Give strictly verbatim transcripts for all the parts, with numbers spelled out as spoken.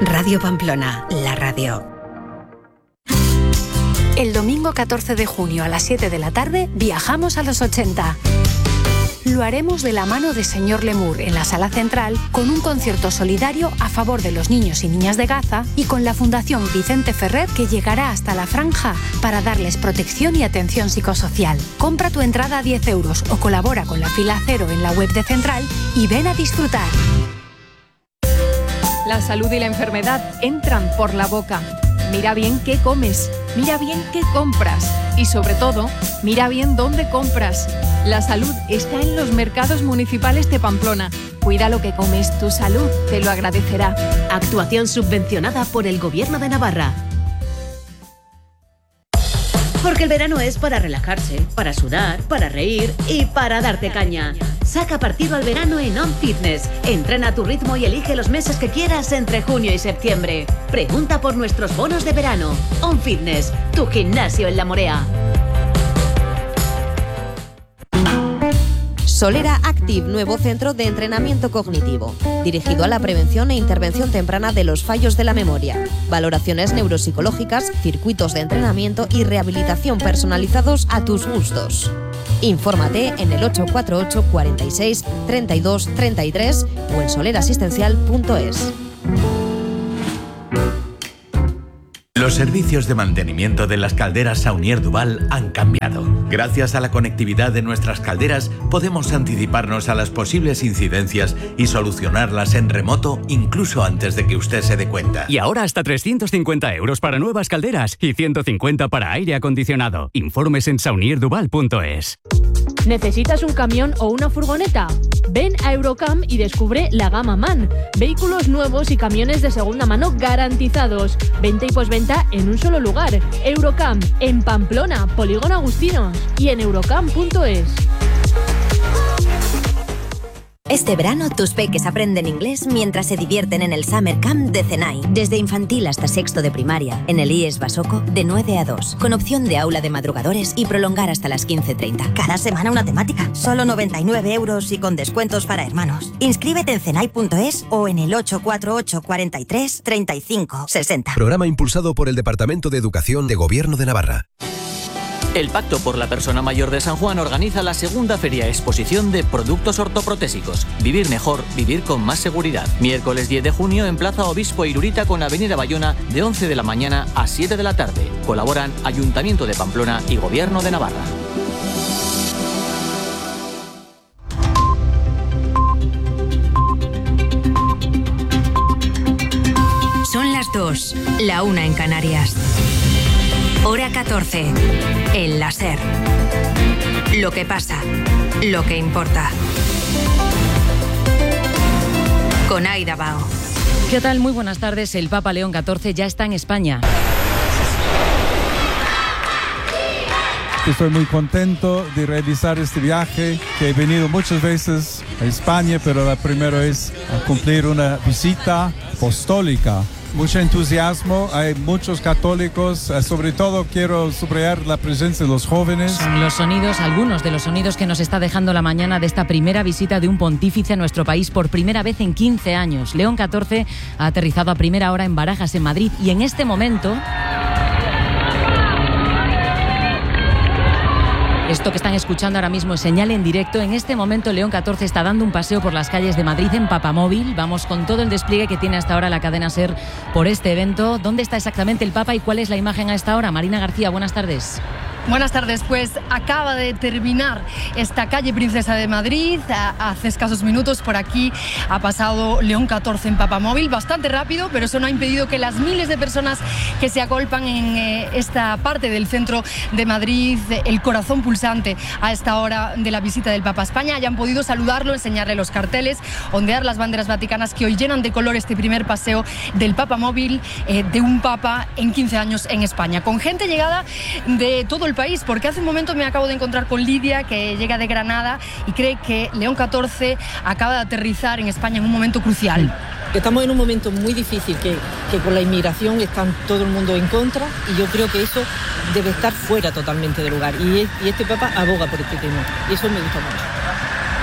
Radio Pamplona, la radio. El domingo catorce de junio a las siete de la tarde viajamos a los ochenta. Lo haremos de la mano de Señor Lemur en la Sala Central con un concierto solidario a favor de los niños y niñas de Gaza y con la Fundación Vicente Ferrer que llegará hasta la franja para darles protección y atención psicosocial. Compra tu entrada a diez euros o colabora con la fila cero en la web de Central y ven a disfrutar. La salud y la enfermedad entran por la boca. Mira bien qué comes, mira bien qué compras y sobre todo, mira bien dónde compras. La salud está en los mercados municipales de Pamplona. Cuida lo que comes, tu salud te lo agradecerá. Actuación subvencionada por el Gobierno de Navarra. Porque el verano es para relajarse, para sudar, para reír y para darte caña. Saca partido al verano en On Fitness. Entrena a tu ritmo y elige los meses que quieras entre junio y septiembre. Pregunta por nuestros bonos de verano. On Fitness, tu gimnasio en La Morea. Solera Active, nuevo centro de entrenamiento cognitivo, dirigido a la prevención e intervención temprana de los fallos de la memoria, valoraciones neuropsicológicas, circuitos de entrenamiento y rehabilitación personalizados a tus gustos. Infórmate en el ocho cuatro ocho, cuarenta y seis, treinta y dos, treinta y tres o en solerasistencial punto es. Los servicios de mantenimiento de las calderas Saunier Duval han cambiado. Gracias a la conectividad de nuestras calderas, podemos anticiparnos a las posibles incidencias y solucionarlas en remoto incluso antes de que usted se dé cuenta. Y ahora hasta trescientos cincuenta euros para nuevas calderas y ciento cincuenta para aire acondicionado. Informes en saunier duval punto es. ¿Necesitas un camión o una furgoneta? Ven a Eurocam y descubre la gama MAN. Vehículos nuevos y camiones de segunda mano garantizados. Venta y posventa en un solo lugar. Eurocam, en Pamplona, Polígono Agustinos y en eurocam punto es. Este verano tus peques aprenden inglés mientras se divierten en el Summer Camp de Cenay. Desde infantil hasta sexto de primaria, en el I E S Basoco, de nueve a dos, con opción de aula de madrugadores y prolongar hasta las quince treinta. Cada semana una temática, solo noventa y nueve euros y con descuentos para hermanos. Inscríbete en cenay punto es o en el ocho cuatro ocho, cuarenta y tres, treinta y cinco, sesenta. Programa impulsado por el Departamento de Educación de Gobierno de Navarra. El Pacto por la Persona Mayor de San Juan organiza la segunda feria exposición de productos ortoprotésicos. Vivir mejor, vivir con más seguridad. Miércoles diez de junio en Plaza Obispo Irurita con Avenida Bayona de once de la mañana a siete de la tarde. Colaboran Ayuntamiento de Pamplona y Gobierno de Navarra. Son las dos, la una en Canarias. Hora catorce. El láser. Lo que pasa. Lo que importa. Con Aida Bao. ¿Qué tal? Muy buenas tardes. El Papa León catorce ya está en España. Estoy muy contento de realizar este viaje, que he venido muchas veces a España, pero la primera es a cumplir una visita apostólica. Mucho entusiasmo, hay muchos católicos, sobre todo quiero subrayar la presencia de los jóvenes. Son los sonidos, algunos de los sonidos que nos está dejando la mañana de esta primera visita de un pontífice a nuestro país por primera vez en quince años. León catorce ha aterrizado a primera hora en Barajas, en Madrid, y en este momento... Esto que están escuchando ahora mismo es señal en directo. En este momento León catorce está dando un paseo por las calles de Madrid en Papamóvil. Vamos con todo el despliegue que tiene hasta ahora la cadena SER por este evento. ¿Dónde está exactamente el Papa y cuál es la imagen a esta hora? Marina García, buenas tardes. Buenas tardes, pues acaba de terminar esta calle Princesa de Madrid. Hace escasos minutos por aquí ha pasado León catorce en Papamóvil, bastante rápido, pero eso no ha impedido que las miles de personas que se agolpan en eh, esta parte del centro de Madrid, el corazón pulsante a esta hora de la visita del Papa a España, hayan podido saludarlo, enseñarle los carteles, ondear las banderas vaticanas que hoy llenan de color este primer paseo del Papamóvil eh, de un Papa en quince años en España, con gente llegada de todo el país, porque hace un momento me acabo de encontrar con Lidia, que llega de Granada y cree que León catorce acaba de aterrizar en España en un momento crucial. Estamos en un momento muy difícil, que, que con la inmigración está todo el mundo en contra, y yo creo que eso debe estar fuera totalmente de lugar, y, y este Papa aboga por este tema, y eso me gusta mucho.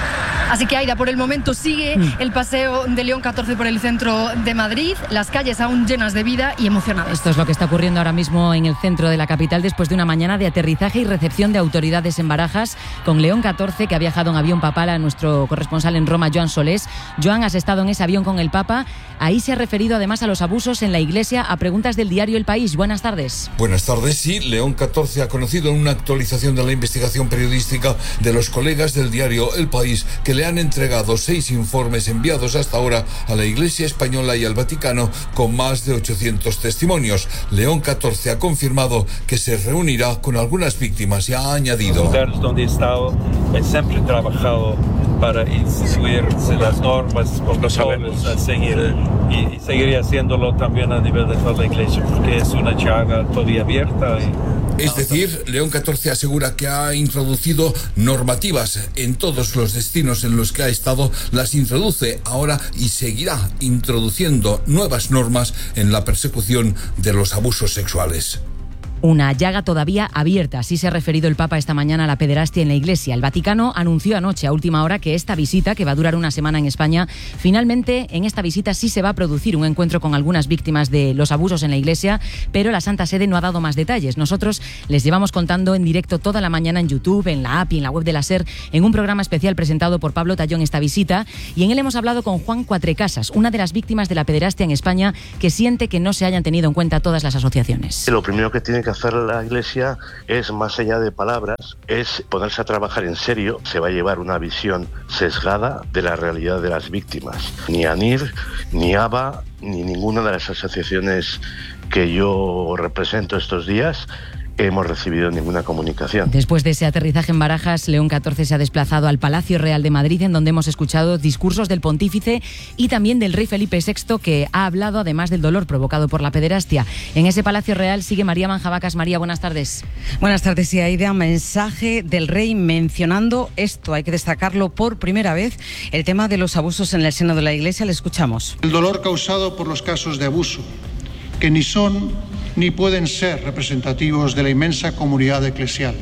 Así que, Aida, por el momento sigue mm. el paseo de León catorce por el centro de Madrid, las calles aún llenas de vida y emocionadas. Esto es lo que está ocurriendo ahora mismo en el centro de la capital después de una mañana de aterrizaje y recepción de autoridades en Barajas con León catorce, que ha viajado en avión papal, a nuestro corresponsal en Roma, Joan Solés. Joan, has estado en ese avión con el Papa. Ahí se ha referido además a los abusos en la Iglesia a preguntas del diario El País. Buenas tardes. Buenas tardes. Sí, León catorce ha conocido en una actualización de la investigación periodística de los colegas del diario El País que le han entregado seis informes enviados hasta ahora a la Iglesia española y al Vaticano con más de ochocientos testimonios. León catorce ha confirmado que se reunirá con algunas víctimas y ha añadido: los lugares donde he estado, he siempre trabajado para instituir las normas, protocolos, a seguir, y, y seguiré haciéndolo también a nivel de toda la Iglesia, porque es una llaga todavía abierta. Y... Es decir, León catorce asegura que ha introducido normativas en todos los destinos en los que ha estado, las introduce ahora y seguirá introduciendo nuevas normas en la persecución de los abusos sexuales. Una llaga todavía abierta, así se ha referido el Papa esta mañana a la pederastia en la Iglesia. El Vaticano anunció anoche a última hora que esta visita, que va a durar una semana en España, finalmente en esta visita sí se va a producir un encuentro con algunas víctimas de los abusos en la Iglesia, pero la Santa Sede no ha dado más detalles. Nosotros les llevamos contando en directo toda la mañana en YouTube, en la app y en la web de la SER, en un programa especial presentado por Pablo Tallón esta visita, y en él hemos hablado con Juan Cuatrecasas, una de las víctimas de la pederastia en España, que siente que no se hayan tenido en cuenta todas las asociaciones. Lo primero que tiene que hacer la Iglesia es, más allá de palabras, es ponerse a trabajar en serio. Se va a llevar una visión sesgada de la realidad de las víctimas. Ni ANIR, ni A B A, ni ninguna de las asociaciones que yo represento estos días hemos recibido ninguna comunicación. Después de ese aterrizaje en Barajas, León catorce se ha desplazado al Palacio Real de Madrid, en donde hemos escuchado discursos del pontífice y también del rey Felipe sexto, que ha hablado además del dolor provocado por la pederastia. En ese Palacio Real sigue María Manjabacas. María, buenas tardes. Buenas tardes, y Aida. Mensaje del rey mencionando esto, hay que destacarlo por primera vez, el tema de los abusos en el seno de la Iglesia. Le escuchamos. El dolor causado por los casos de abuso, que ni son ni pueden ser representativos de la inmensa comunidad eclesial.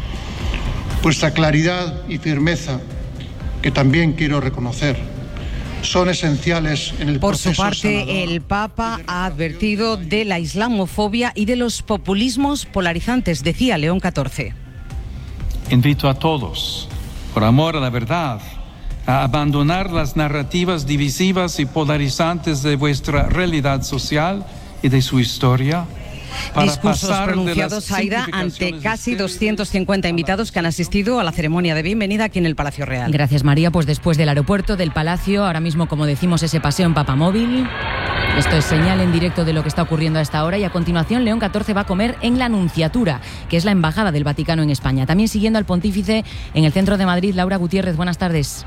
Vuestra claridad y firmeza, que también quiero reconocer, son esenciales en el Por proceso su parte, sanador. el Papa ha advertido de la islamofobia y de los populismos polarizantes, decía León catorce. Invito a todos, por amor a la verdad, a abandonar las narrativas divisivas y polarizantes de vuestra realidad social y de su historia. Discursos pronunciados, Aida, ante casi doscientos cincuenta invitados que han asistido a la ceremonia de bienvenida aquí en el Palacio Real. Gracias, María. Pues después del aeropuerto, del Palacio, ahora mismo, como decimos, ese paseo en Papamóvil. Esto es señal en directo de lo que está ocurriendo a esta hora, y a continuación León catorce va a comer en la Nunciatura, que es la embajada del Vaticano en España. También siguiendo al pontífice en el centro de Madrid, Laura Gutiérrez, buenas tardes.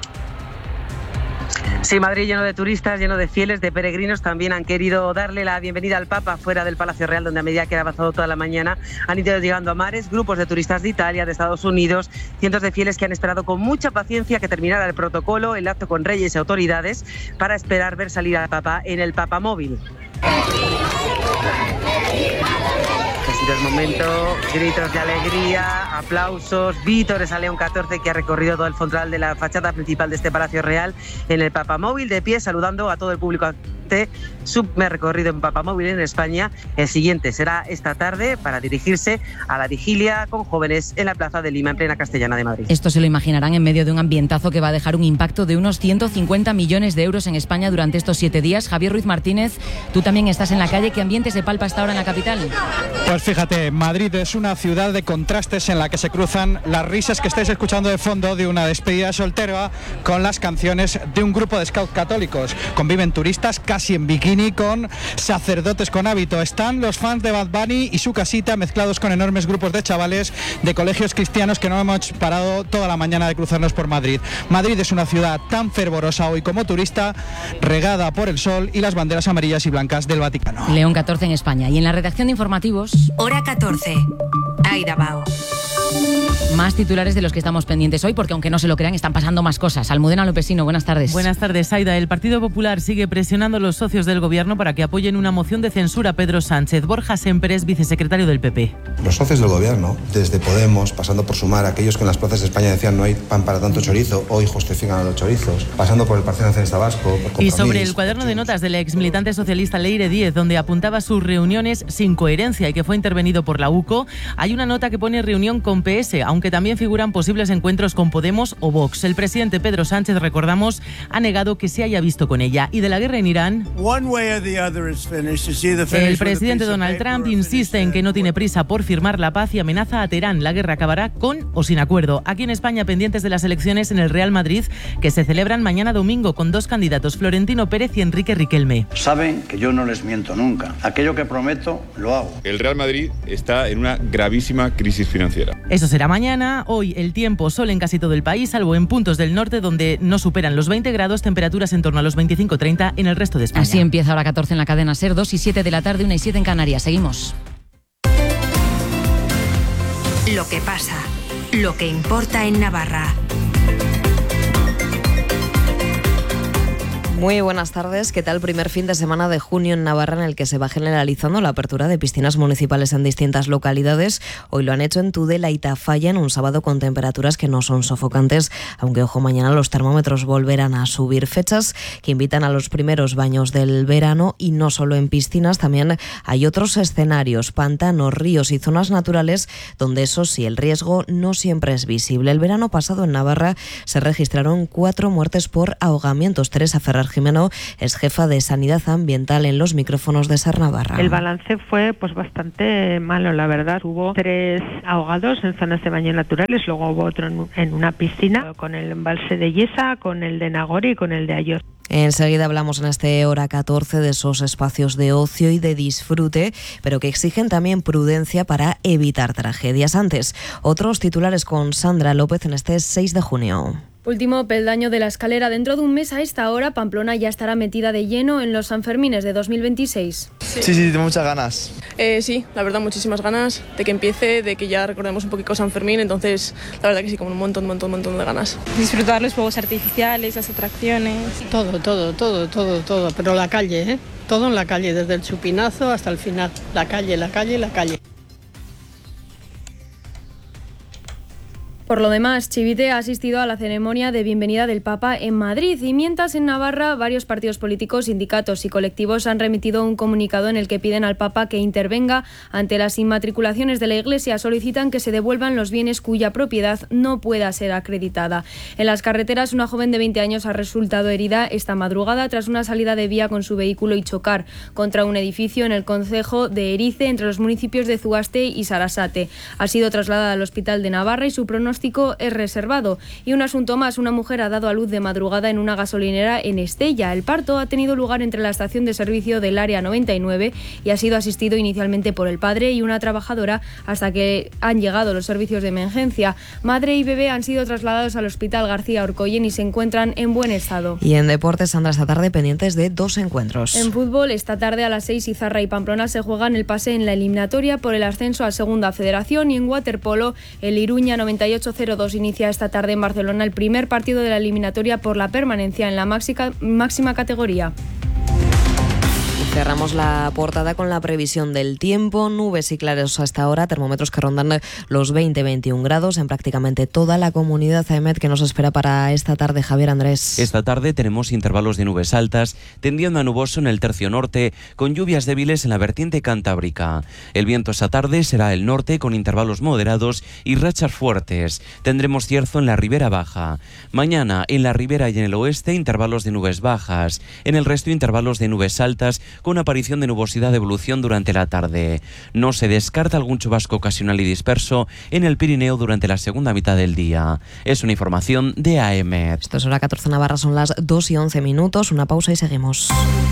Sí, Madrid lleno de turistas, lleno de fieles, de peregrinos. También han querido darle la bienvenida al Papa fuera del Palacio Real, donde a medida que ha avanzado toda la mañana han ido llegando a mares grupos de turistas de Italia, de Estados Unidos, cientos de fieles que han esperado con mucha paciencia que terminara el protocolo, el acto con reyes y autoridades, para esperar ver salir al Papa en el Papamóvil. Ha sido el momento, gritos de alegría, aplausos, vítores a León catorce, que ha recorrido todo el frontal de la fachada principal de este Palacio Real en el Papamóvil, de pie, saludando a todo el público. Su recorrido en Papamóvil en España. El siguiente será esta tarde para dirigirse a la vigilia con jóvenes en la Plaza de Lima, en plena Castellana de Madrid. Esto se lo imaginarán en medio de un ambientazo que va a dejar un impacto de unos ciento cincuenta millones de euros en España durante estos siete días. Javier Ruiz Martínez, tú también estás en la calle. ¿Qué ambiente se palpa hasta ahora en la capital? Pues fíjate, Madrid es una ciudad de contrastes en la que se cruzan las risas que estáis escuchando de fondo de una despedida soltera con las canciones de un grupo de scouts católicos. Conviven turistas casi en bikini con sacerdotes con hábito. Están los fans de Bad Bunny y su casita, mezclados con enormes grupos de chavales de colegios cristianos que no hemos parado toda la mañana de cruzarnos por Madrid. Madrid es una ciudad tan fervorosa hoy como turista, regada por el sol y las banderas amarillas y blancas del Vaticano. León catorce en España. Y en la redacción de informativos... Hora catorce. Aida Bao. Más titulares de los que estamos pendientes hoy, porque aunque no se lo crean, están pasando más cosas. Almudena Lopesino, buenas tardes. Buenas tardes, Aida. El Partido Popular sigue presionando a los socios del Gobierno para que apoyen una moción de censura a Pedro Sánchez. Borja Semper es vicesecretario del P P. Los socios del Gobierno, desde Podemos, pasando por Sumar, aquellos que en las plazas de España decían no hay pan para tanto chorizo, hoy justifican a los chorizos, pasando por el Partido Nacionalista Vasco, por Y sobre el cuaderno de notas del ex militante socialista Leire Díez, donde apuntaba sus reuniones sin coherencia y que fue intervenido por la U C O, hay una nota que pone reunión con P S, aunque también figuran posibles encuentros con Podemos o Vox. El presidente Pedro Sánchez, recordamos, ha negado que se haya visto con ella. Y de la guerra en Irán, el presidente Donald Trump insiste en que no tiene prisa por firmar la paz y amenaza a Teherán. La guerra acabará con o sin acuerdo. Aquí en España, pendientes de las elecciones en el Real Madrid, que se celebran mañana domingo con dos candidatos, Florentino Pérez y Enrique Riquelme. Saben que yo no les miento nunca. Aquello que prometo, lo hago. El Real Madrid está en una gravísima crisis financiera. Eso será mañana. Hoy el tiempo, sol en casi todo el país, salvo en puntos del norte donde no superan los veinte grados, temperaturas en torno a los veinticinco treinta en el resto de España. Así empieza hora catorce en la cadena SER, dos y siete de la tarde, una y siete en Canarias. Seguimos. Lo que pasa, lo que importa en Navarra. Muy buenas tardes. ¿Qué tal primer fin de semana de junio en Navarra, en el que se va generalizando la apertura de piscinas municipales en distintas localidades? Hoy lo han hecho en Tudela y Tafalla, en un sábado con temperaturas que no son sofocantes, aunque ojo, mañana los termómetros volverán a subir. Fechas que invitan a los primeros baños del verano, y no solo en piscinas, también hay otros escenarios, pantanos, ríos y zonas naturales donde, eso sí, el riesgo no siempre es visible. El verano pasado en Navarra se registraron cuatro muertes por ahogamientos. Teresa Ferrer Jimeno es jefa de Sanidad Ambiental en los micrófonos de SER Navarra. El balance fue pues bastante malo, la verdad. Hubo tres ahogados en zonas de baño naturales, luego hubo otro en, en una piscina, con el embalse de Yesa, con el de Nagore y con el de Ayoz. Enseguida hablamos en este hora catorce de esos espacios de ocio y de disfrute, pero que exigen también prudencia para evitar tragedias. Antes, otros titulares con Sandra López en este seis de junio. Último peldaño de la escalera. Dentro de un mes a esta hora, Pamplona ya estará metida de lleno en los Sanfermines de dos mil veintiséis. Sí, sí, sí, tengo muchas ganas. Eh, sí, la verdad, muchísimas ganas de que empiece, de que ya recordemos un poquito San Fermín, entonces la verdad que sí, como un montón, montón, montón de ganas. Disfrutar los fuegos artificiales, las atracciones. Todo, todo, todo, todo, todo, pero la calle, ¿eh? Todo en la calle, desde el chupinazo hasta el final. La calle, la calle, la calle. Por lo demás, Chivite ha asistido a la ceremonia de bienvenida del Papa en Madrid, y mientras en Navarra varios partidos políticos, sindicatos y colectivos han remitido un comunicado en el que piden al Papa que intervenga ante las inmatriculaciones de la Iglesia. Solicitan que se devuelvan los bienes cuya propiedad no pueda ser acreditada. En las carreteras, una joven de veinte años ha resultado herida esta madrugada tras una salida de vía con su vehículo y chocar contra un edificio en el concejo de Erice, entre los municipios de Zuaste y Sarasate. Ha sido trasladada al Hospital de Navarra y su pronóstico es reservado. Y un asunto más, una mujer ha dado a luz de madrugada en una gasolinera en Estella. El parto ha tenido lugar entre la estación de servicio del área noventa y nueve y ha sido asistido inicialmente por el padre y una trabajadora hasta que han llegado los servicios de emergencia. Madre y bebé han sido trasladados al Hospital García Orcoyen y se encuentran en buen estado. Y en deportes, Sandra, esta tarde pendientes de dos encuentros. En fútbol, esta tarde a las seis, Izarra y Pamplona se juegan el pase en la eliminatoria por el ascenso a Segunda Federación, y en waterpolo, el Iruña noventa y ocho cero dos inicia esta tarde en Barcelona el primer partido de la eliminatoria por la permanencia en la máxima, máxima categoría. Cerramos la portada con la previsión del tiempo. Nubes y claros hasta ahora, termómetros que rondan los veinte a veintiún grados en prácticamente toda la comunidad. Ahmed, ¿qué nos espera para esta tarde, Javier Andrés? Esta tarde tenemos intervalos de nubes altas, tendiendo a nuboso en el tercio norte, con lluvias débiles en la vertiente cantábrica. El viento esta tarde será el norte, con intervalos moderados y rachas fuertes. Tendremos cierzo en la ribera baja. Mañana, en la ribera y en el oeste, intervalos de nubes bajas. En el resto, intervalos de nubes altas, con aparición de nubosidad de evolución durante la tarde. No se descarta algún chubasco ocasional y disperso en el Pirineo durante la segunda mitad del día. Es una información de A M. Esto es hora catorce Navarra, son las dos y once minutos. Una pausa y seguimos.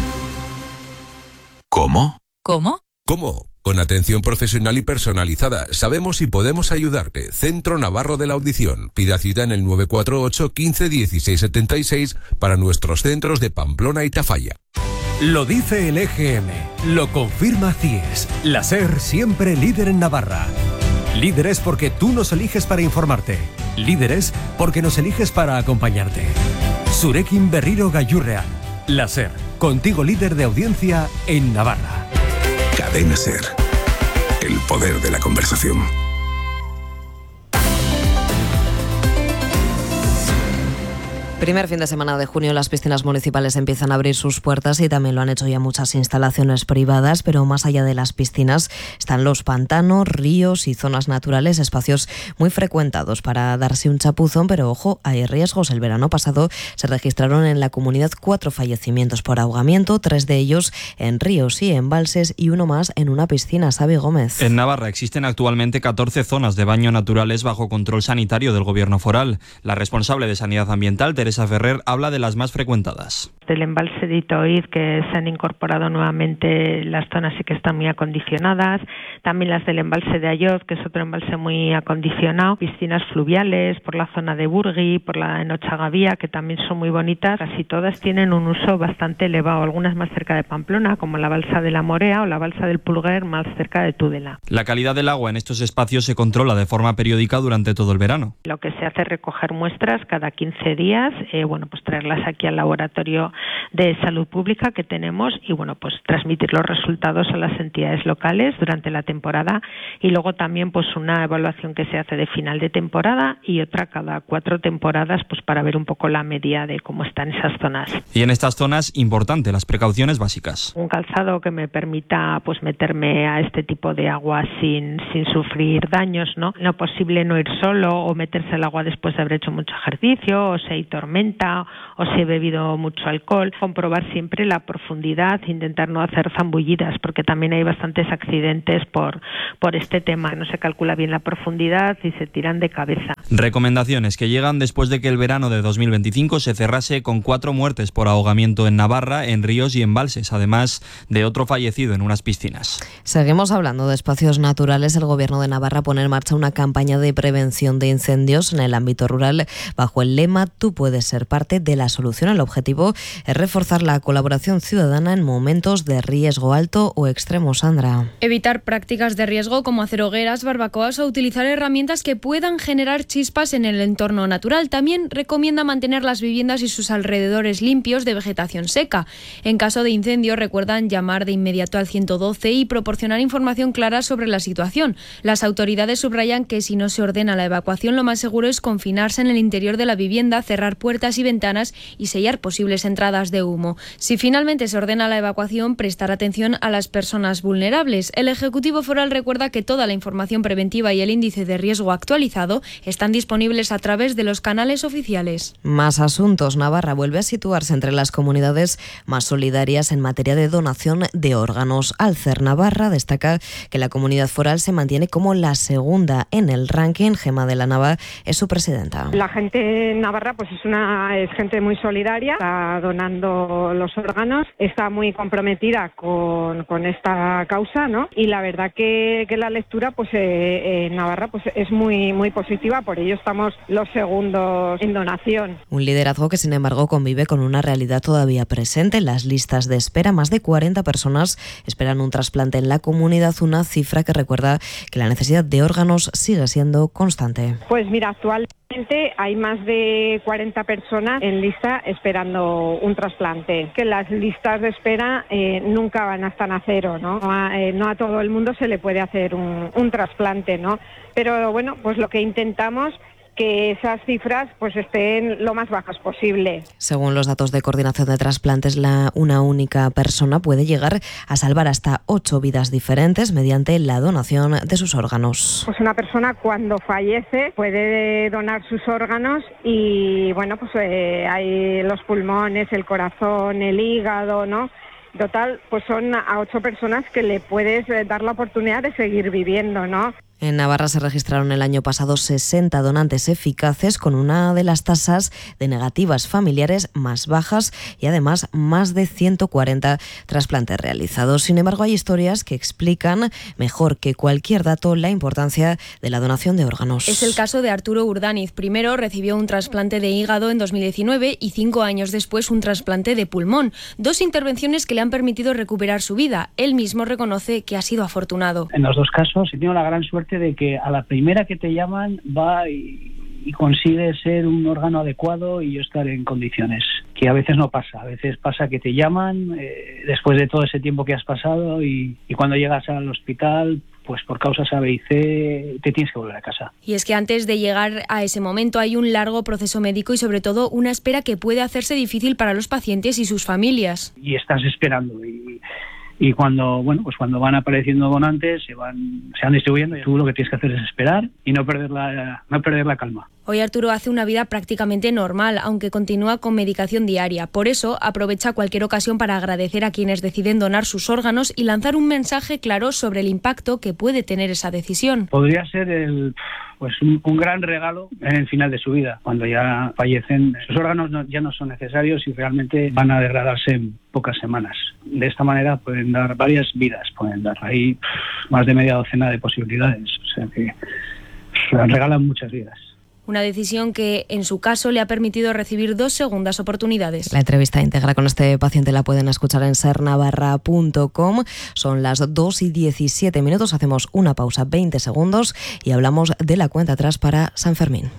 ¿Cómo? ¿Cómo? ¿Cómo? Con atención profesional y personalizada, sabemos y podemos ayudarte. Centro Navarro de la Audición. Pida cita en el nueve cuatro ocho, quince, dieciséis setenta y seis para nuestros centros de Pamplona y Tafalla. Lo dice el E G M, lo confirma C I E S, la SER siempre líder en Navarra. Líderes porque tú nos eliges para informarte. Líderes porque nos eliges para acompañarte. Zurekin berriro gailurrean. La SER, contigo líder de audiencia en Navarra. Cadena SER. El poder de la conversación. Primer fin de semana de junio, las piscinas municipales empiezan a abrir sus puertas y también lo han hecho ya muchas instalaciones privadas, pero más allá de las piscinas están los pantanos, ríos y zonas naturales, espacios muy frecuentados para darse un chapuzón, pero ojo, hay riesgos. El verano pasado se registraron en la comunidad cuatro fallecimientos por ahogamiento, tres de ellos en ríos y embalses y uno más en una piscina. Xavi Gómez. En Navarra existen actualmente catorce zonas de baño naturales bajo control sanitario del Gobierno foral. La responsable de Sanidad Ambiental, Teresa Ferrer, habla de las más frecuentadas. Del embalse de Itoiz, que se han incorporado nuevamente, las zonas sí que están muy acondicionadas, también las del embalse de Ayoz, que es otro embalse muy acondicionado, piscinas fluviales por la zona de Burgui, por la de Nochagavía, que también son muy bonitas, casi todas tienen un uso bastante elevado, algunas más cerca de Pamplona, como la balsa de la Morea o la balsa del Pulguer, más cerca de Tudela. La calidad del agua en estos espacios se controla de forma periódica durante todo el verano. Lo que se hace es recoger muestras cada quince días, eh, bueno, pues traerlas aquí al laboratorio de salud pública que tenemos y bueno, pues transmitir los resultados a las entidades locales durante la temporada y luego también pues una evaluación que se hace de final de temporada y otra cada cuatro temporadas pues para ver un poco la media de cómo están esas zonas. Y en estas zonas, importante, las precauciones básicas. Un calzado que me permita pues meterme a este tipo de agua sin, sin sufrir daños, ¿no? Lo posible no ir solo o meterse al agua después de haber hecho mucho ejercicio o si hay tormenta o si he bebido mucho alcohol. Comprobar siempre la profundidad, intentar no hacer zambullidas porque también hay bastantes accidentes por, por este tema. No se calcula bien la profundidad y se tiran de cabeza. Recomendaciones que llegan después de que el verano de dos mil veinticinco se cerrase con cuatro muertes por ahogamiento en Navarra, en ríos y embalses, además de otro fallecido en unas piscinas. Seguimos hablando de espacios naturales. El Gobierno de Navarra pone en marcha una campaña de prevención de incendios en el ámbito rural bajo el lema Tú puedes ser parte de la solución. El objetivo es reforzar la colaboración ciudadana en momentos de riesgo alto o extremo. Sandra. Evitar prácticas de riesgo como hacer hogueras, barbacoas o utilizar herramientas que puedan generar chispas en el entorno natural. También recomienda mantener las viviendas y sus alrededores limpios de vegetación seca. En caso de incendio, recuerdan llamar de inmediato al ciento doce y proporcionar información clara sobre la situación. Las autoridades subrayan que si no se ordena la evacuación, lo más seguro es confinarse en el interior de la vivienda, cerrar puertas y ventanas y sellar posibles entradas de humo. Si finalmente se ordena la evacuación, prestar atención a las personas vulnerables. El Ejecutivo Foral recuerda que toda la información preventiva y el índice de riesgo actualizado están disponibles a través de los canales oficiales. Más asuntos. Navarra vuelve a situarse entre las comunidades más solidarias en materia de donación de órganos. Alcer Navarra destaca que la comunidad foral se mantiene como la segunda en el ranking. Gema de la Nava es su presidenta. La gente en Navarra pues es una es gente muy solidaria, está donando los órganos, está muy comprometida con, con esta causa, ¿no? Y la verdad que, que la lectura pues eh, en Navarra pues es muy muy positiva, por ello estamos los segundos en donación. Un liderazgo que sin embargo convive con una realidad todavía presente en las listas de espera. Más de cuarenta personas esperan un trasplante en la comunidad, una cifra que recuerda que la necesidad de órganos sigue siendo constante. Pues mira, actualmente hay más de cuarenta personas en lista esperando un trasplante. Que las listas de espera eh, nunca van hasta a cero, ¿no? No a, eh, no a todo el mundo se le puede hacer un, un trasplante, ¿no? Pero bueno, pues lo que intentamos que esas cifras pues estén lo más bajas posible. Según los datos de coordinación de trasplantes, la, una única persona puede llegar a salvar hasta ocho vidas diferentes mediante la donación de sus órganos. Pues una persona cuando fallece puede donar sus órganos y bueno, pues eh, hay los pulmones, el corazón, el hígado, ¿no? Total, pues son a ocho personas que le puedes dar la oportunidad de seguir viviendo, ¿no? En Navarra se registraron el año pasado sesenta donantes eficaces con una de las tasas de negativas familiares más bajas y además más de ciento cuarenta trasplantes realizados. Sin embargo, hay historias que explican mejor que cualquier dato la importancia de la donación de órganos. Es el caso de Arturo Urdaniz. Primero recibió un trasplante de hígado en dos mil diecinueve y cinco años después un trasplante de pulmón. Dos intervenciones que le han permitido recuperar su vida. Él mismo reconoce que ha sido afortunado. En los dos casos he tenido la gran suerte suerte de que a la primera que te llaman va y, y consigue ser un órgano adecuado y yo estar en condiciones, que a veces no pasa. A veces pasa que te llaman eh, después de todo ese tiempo que has pasado y, y cuando llegas al hospital, pues por causas A, B y C te tienes que volver a casa. Y es que antes de llegar a ese momento hay un largo proceso médico y sobre todo una espera que puede hacerse difícil para los pacientes y sus familias. Y estás esperando y, y cuando bueno pues cuando van apareciendo donantes se van se van distribuyendo y tú lo que tienes que hacer es esperar y no perder la no perder la calma. Hoy Arturo hace una vida prácticamente normal, aunque continúa con medicación diaria. Por eso aprovecha cualquier ocasión para agradecer a quienes deciden donar sus órganos y lanzar un mensaje claro sobre el impacto que puede tener esa decisión. Podría ser el pues un, un gran regalo en el final de su vida, cuando ya fallecen. Sus órganos no, ya no son necesarios y realmente van a degradarse en pocas semanas. De esta manera pueden dar varias vidas, pueden dar ahí más de media docena de posibilidades. O sea que regalan muchas vidas. Una decisión que, en su caso, le ha permitido recibir dos segundas oportunidades. La entrevista íntegra con este paciente la pueden escuchar en ser navarra punto com. Son las dos y diecisiete minutos. Hacemos una pausa, veinte segundos, y hablamos de la cuenta atrás para San Fermín.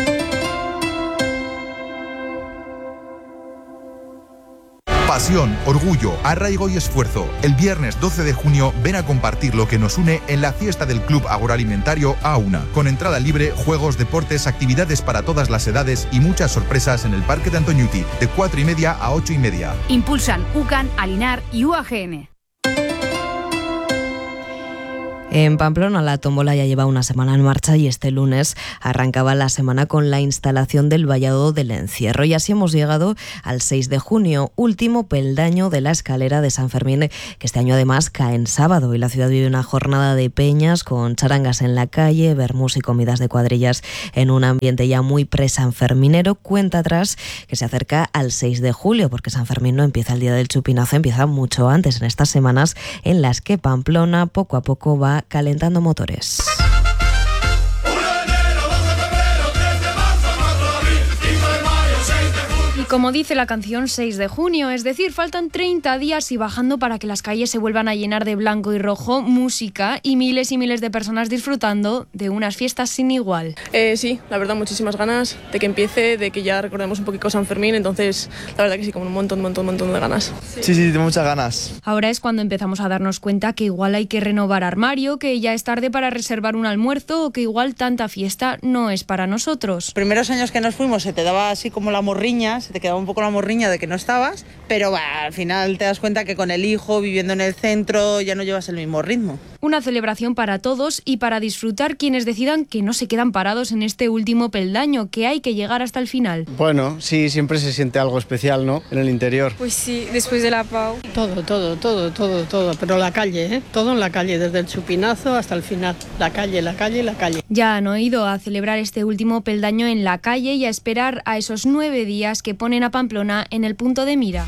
Pasión, orgullo, arraigo y esfuerzo. El viernes doce de junio ven a compartir lo que nos une en la fiesta del Club Agroalimentario Auna, con entrada libre, juegos, deportes, actividades para todas las edades y muchas sorpresas en el Parque de Antoñuti, de cuatro y media a ocho y media. Impulsan UCAN, Alinar y U A G N. En Pamplona la tómbola ya lleva una semana en marcha y este lunes arrancaba la semana con la instalación del vallado del encierro. Y así hemos llegado al seis de junio, último peldaño de la escalera de San Fermín, que este año además cae en sábado. Y la ciudad vive una jornada de peñas con charangas en la calle, vermús y comidas de cuadrillas en un ambiente ya muy pre-sanferminero. Cuenta atrás que se acerca al seis de julio, porque San Fermín no empieza el día del chupinazo, empieza mucho antes, en estas semanas en las que Pamplona poco a poco va calentando motores. Y como dice la canción, seis de junio, es decir, faltan treinta días y bajando para que las calles se vuelvan a llenar de blanco y rojo, música y miles y miles de personas disfrutando de unas fiestas sin igual. Eh, sí, la verdad, muchísimas ganas de que empiece, de que ya recordemos un poquito San Fermín, entonces la verdad que sí, como un montón, montón, montón de ganas. Sí, sí, tengo muchas ganas. Ahora es cuando empezamos a darnos cuenta que igual hay que renovar armario, que ya es tarde para reservar un almuerzo o que igual tanta fiesta no es para nosotros. Los primeros años que nos fuimos se te daba así como la morriña, se te quedaba un poco la morriña de que no estabas, pero bah, al final te das cuenta que con el hijo, viviendo en el centro, ya no llevas el mismo ritmo. Una celebración para todos y para disfrutar quienes decidan que no se quedan parados en este último peldaño, que hay que llegar hasta el final. Bueno, sí, siempre se siente algo especial, ¿no? En el interior. Pues sí, después de la Pau. Todo, todo, todo, todo, todo, pero la calle, ¿eh? Todo en la calle, desde el chupinazo hasta el final. La calle, la calle, la calle. Ya han ido a celebrar este último peldaño en la calle y a esperar a esos nueve días que ponen a Pamplona en el punto de mira.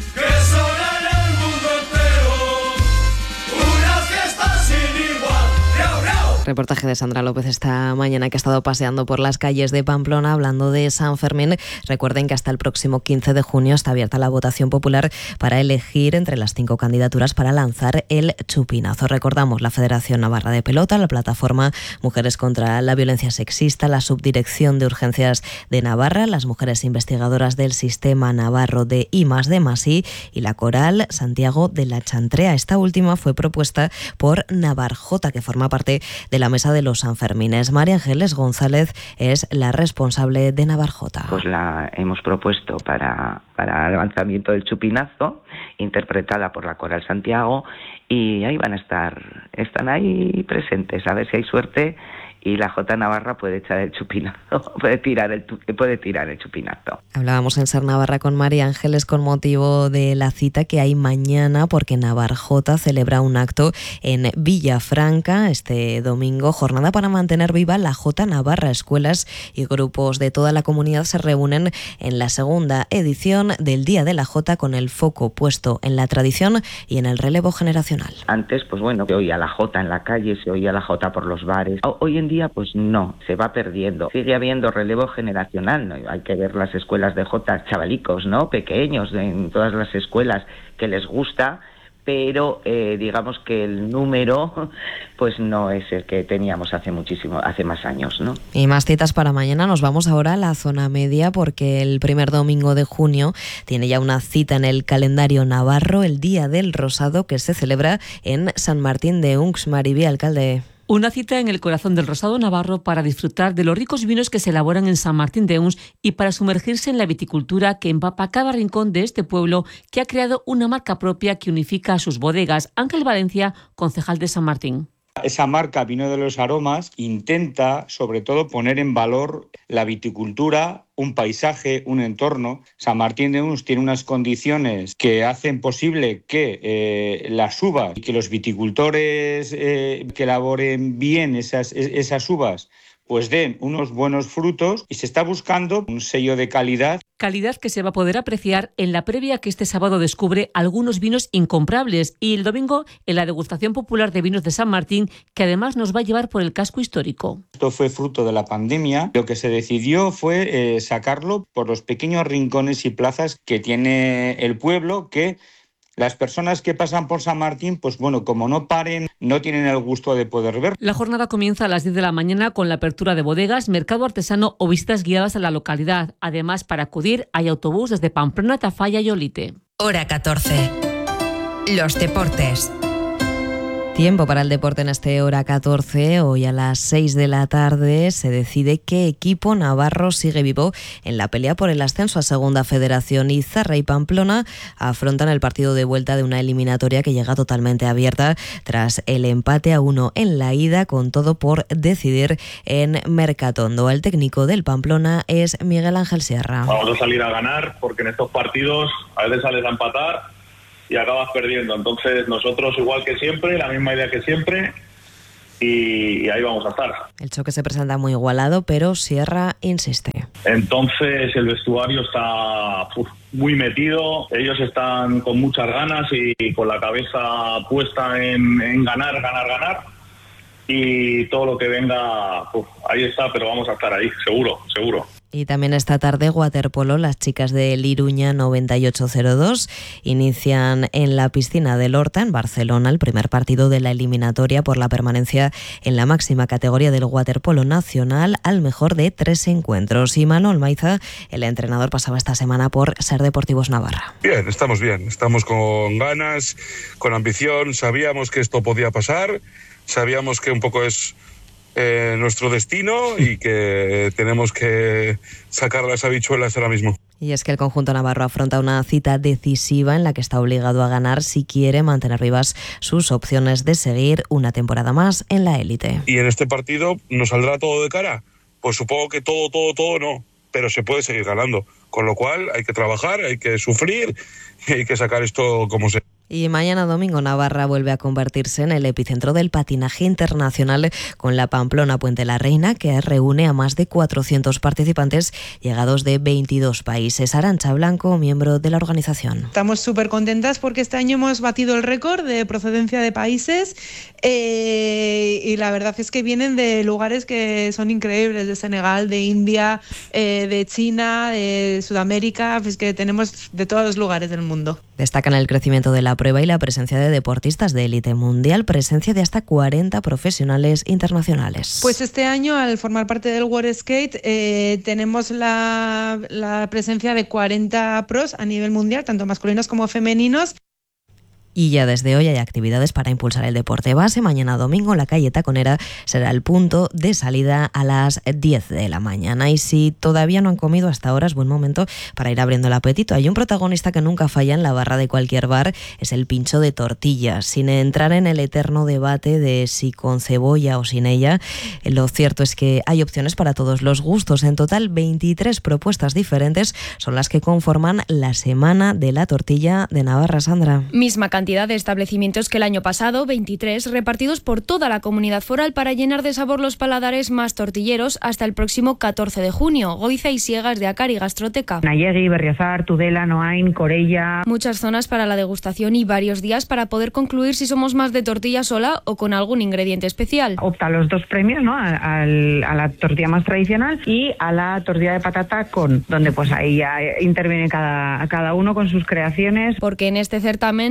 Reportaje de Sandra López esta mañana, que ha estado paseando por las calles de Pamplona hablando de San Fermín. Recuerden que hasta el próximo quince de junio está abierta la votación popular para elegir entre las cinco candidaturas para lanzar el chupinazo. Recordamos la Federación Navarra de Pelota, la Plataforma Mujeres contra la Violencia Sexista, la Subdirección de Urgencias de Navarra, las mujeres investigadoras del Sistema Navarro de I más D más I y la Coral Santiago de la Chantrea. Esta última fue propuesta por Navarjota, que forma parte de la Mesa de los Sanfermines. María Ángeles González es la responsable de Navarjota. Pues la hemos propuesto para, para el lanzamiento del chupinazo, interpretada por la Coral Santiago, y ahí van a estar, están ahí presentes, a ver si hay suerte y la Jota Navarra puede echar el chupinazo, puede tirar el, puede tirar el chupinazo. Hablábamos en Ser Navarra con María Ángeles con motivo de la cita que hay mañana, porque Navarjota celebra un acto en Villafranca este domingo, jornada para mantener viva la Jota Navarra. Escuelas y grupos de toda la comunidad se reúnen en la segunda edición del Día de la Jota, con el foco puesto en la tradición y en el relevo generacional. Antes, pues bueno, se oía la Jota en la calle, se oía la Jota por los bares. Hoy en día pues no, se va perdiendo. Sigue habiendo relevo generacional, ¿no? Hay que ver las escuelas de Jota, chavalicos, ¿no? Pequeños, en todas las escuelas, que les gusta, pero eh, digamos que el número pues no es el que teníamos hace muchísimo, hace más años, ¿no? Y más citas para mañana. Nos vamos ahora a la zona media porque el primer domingo de junio tiene ya una cita en el calendario navarro, el Día del Rosado, que se celebra en San Martín de Unx. Maribí, alcalde. Una cita en el corazón del Rosado navarro para disfrutar de los ricos vinos que se elaboran en San Martín de Uns y para sumergirse en la viticultura que empapa cada rincón de este pueblo, que ha creado una marca propia que unifica a sus bodegas. Ángel Valencia, concejal de San Martín. Esa marca Vino de los Aromas intenta, sobre todo, poner en valor la viticultura, un paisaje, un entorno. San Martín de Uns tiene unas condiciones que hacen posible que eh, las uvas y que los viticultores eh, que elaboren bien esas, esas uvas pues den unos buenos frutos, y se está buscando un sello de calidad. Calidad que se va a poder apreciar en la previa, que este sábado descubre algunos vinos incomprables, y el domingo en la degustación popular de vinos de San Martín, que además nos va a llevar por el casco histórico. Esto fue fruto de la pandemia. Lo que se decidió fue eh, sacarlo por los pequeños rincones y plazas que tiene el pueblo, que las personas que pasan por San Martín, pues bueno, como no paren, no tienen el gusto de poder ver. La jornada comienza a las diez de la mañana con la apertura de bodegas, mercado artesano o visitas guiadas a la localidad. Además, para acudir hay autobús desde Pamplona, Tafalla y Olite. Hora catorce. Los deportes. Tiempo para el deporte en este Hora catorce. Hoy a las seis de la tarde se decide qué equipo navarro sigue vivo en la pelea por el ascenso a Segunda Federación. Izarra y Pamplona afrontan el partido de vuelta de una eliminatoria que llega totalmente abierta tras el empate a uno en la ida, con todo por decidir en Mercatondo. El técnico del Pamplona es Miguel Ángel Sierra. Vamos a salir a ganar, porque en estos partidos a veces sales a empatar y acabas perdiendo. Entonces nosotros, igual que siempre, la misma idea que siempre, y, y ahí vamos a estar. El choque se presenta muy igualado, pero Sierra insiste. Entonces el vestuario está uf, muy metido, ellos están con muchas ganas y con la cabeza puesta en, en ganar, ganar, ganar, y todo lo que venga, uf, ahí está, pero vamos a estar ahí, seguro, seguro. Y también esta tarde waterpolo, las chicas del Iruña noventa y ocho cero dos inician en la piscina del Horta, en Barcelona, el primer partido de la eliminatoria por la permanencia en la máxima categoría del waterpolo nacional, al mejor de tres encuentros. Y Manuel Maiza, el entrenador, pasaba esta semana por Ser Deportivos Navarra. Bien, estamos bien, estamos con ganas, con ambición, sabíamos que esto podía pasar, sabíamos que un poco es Eh, nuestro destino y que tenemos que sacar las habichuelas ahora mismo. Y es que el conjunto navarro afronta una cita decisiva en la que está obligado a ganar si quiere mantener vivas sus opciones de seguir una temporada más en la élite. ¿Y en este partido nos saldrá todo de cara? Pues supongo que todo, todo, todo no, pero se puede seguir ganando. Con lo cual hay que trabajar, hay que sufrir y hay que sacar esto como sea. Y mañana domingo Navarra vuelve a convertirse en el epicentro del patinaje internacional, con la Pamplona Puente la Reina, que reúne a más de cuatrocientos participantes llegados de veintidós países. Arantxa Blanco, miembro de la organización. Estamos súper contentas porque este año hemos batido el récord de procedencia de países eh, y la verdad es que vienen de lugares que son increíbles, de Senegal, de India, eh, de China, de Sudamérica, pues que tenemos de todos los lugares del mundo. Destacan el crecimiento de la prueba y la presencia de deportistas de élite mundial, presencia de hasta cuarenta profesionales internacionales. Pues este año, al formar parte del World Skate, eh, tenemos la, la presencia de cuarenta pros a nivel mundial, tanto masculinos como femeninos. Y ya desde hoy hay actividades para impulsar el deporte base. Mañana domingo la calle Taconera será el punto de salida a las diez de la mañana. Y si todavía no han comido hasta ahora, es buen momento para ir abriendo el apetito. Hay un protagonista que nunca falla en la barra de cualquier bar, es el pincho de tortillas. Sin entrar en el eterno debate de si con cebolla o sin ella, lo cierto es que hay opciones para todos los gustos. En total, veintitrés propuestas diferentes son las que conforman la Semana de la Tortilla de Navarra. Sandra. Misma cantidad de establecimientos que el año pasado, veintitrés, repartidos por toda la comunidad foral para llenar de sabor los paladares más tortilleros hasta el próximo catorce de junio. Goiza y Siegas de Acari Gastroteca. Nayegui, Berriozar, Tudela, Noain, Corella. Muchas zonas para la degustación y varios días para poder concluir si somos más de tortilla sola o con algún ingrediente especial. Opta a los dos premios, ¿no? A, a, a la tortilla más tradicional y a la tortilla de patata con, donde pues ahí ya interviene cada, cada uno con sus creaciones. Porque en este certamen las hay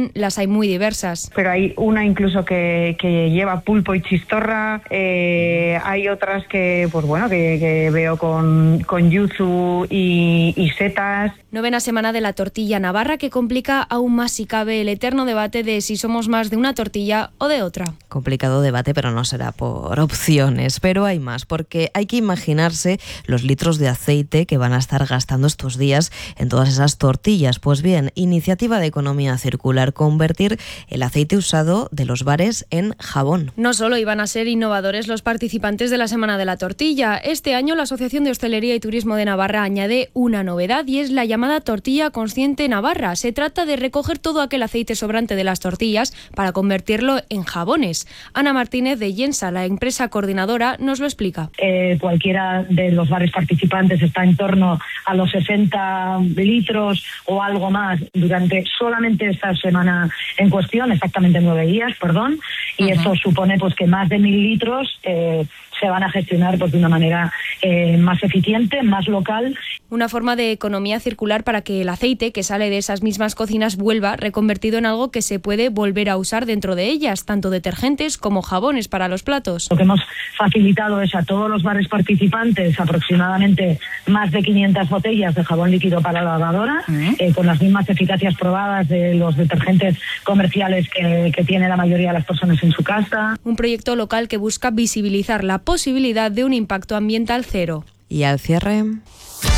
hay muy diversas. Pero hay una incluso que, que lleva pulpo y chistorra, eh, hay otras que, pues bueno, que, que veo con, con yuzu y, y setas. Novena semana de la tortilla navarra que complica aún más si cabe el eterno debate de si somos más de una tortilla o de otra. Complicado debate, pero no será por opciones. Pero hay más, porque hay que imaginarse los litros de aceite que van a estar gastando estos días en todas esas tortillas. Pues bien, iniciativa de economía circular, convertir el aceite usado de los bares en jabón. No solo iban a ser innovadores los participantes de la Semana de la Tortilla. Este año la Asociación de Hostelería y Turismo de Navarra añade una novedad y es la llamada tortilla consciente Navarra. Se trata de recoger todo aquel aceite sobrante de las tortillas para convertirlo en jabones. Ana Martínez de Yensa, la empresa coordinadora, nos lo explica. Eh, cualquiera de los bares participantes está en torno a los sesenta litros o algo más durante solamente esta semana en cuestión, exactamente nueve días, perdón, y uh-huh. eso supone pues que más de mil litros eh, se van a gestionar pues, de una manera eh, más eficiente, más local. Una forma de economía circular para que el aceite que sale de esas mismas cocinas vuelva reconvertido en algo que se puede volver a usar dentro de ellas, tanto detergentes como jabones para los platos. Lo que hemos facilitado es a todos los bares participantes aproximadamente más de quinientas botellas de jabón líquido para la lavadora, uh-huh. eh, con las mismas eficacias probadas de los detergentes comerciales que, que tiene la mayoría de las personas en su casa. Un proyecto local que busca visibilizar la posibilidad de un impacto ambiental cero. Y al cierre...